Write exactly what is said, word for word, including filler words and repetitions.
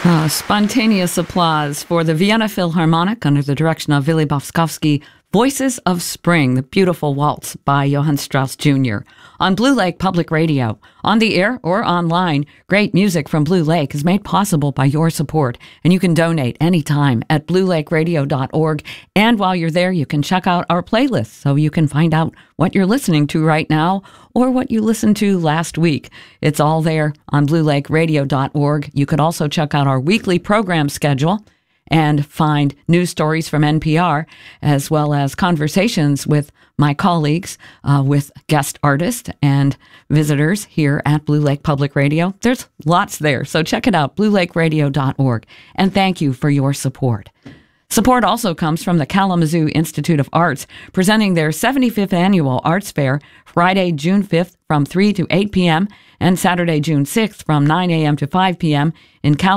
Uh, spontaneous applause for the Vienna Philharmonic under the direction of Willy Bofskovsky, Voices of Spring, the beautiful waltz by Johann Strauss Junior on Blue Lake Public Radio. On the air or online, great music from Blue Lake is made possible by your support, and you can donate anytime at blue lake radio dot org. And while you're there, you can check out our playlist so you can find out what you're listening to right now or what you listened to last week. It's all there on blue lake radio dot org. You could also check out our weekly program schedule and find news stories from N P R, as well as conversations with my colleagues, uh, with guest artists and visitors here at Blue Lake Public Radio. There's lots there, so check it out, blue lake radio dot org. And thank you for your support. Support also comes from the Kalamazoo Institute of Arts, presenting their seventy-fifth Annual Arts Fair Friday, June fifth from three to eight p.m. and Saturday, June sixth from nine a.m. to five p.m. in Kalamazoo.